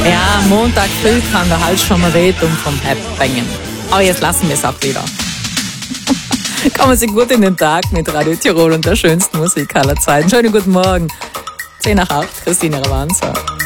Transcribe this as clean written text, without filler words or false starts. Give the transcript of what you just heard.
Ja, Montag früh kann der Hals schon mal wehtun vom Headbangen. Aber jetzt lassen wir es auch wieder. Kommen Sie gut in den Tag mit Radio Tirol und der schönsten Musik aller Zeiten. Schönen guten Morgen. 10 nach 8, Christine Ravanza.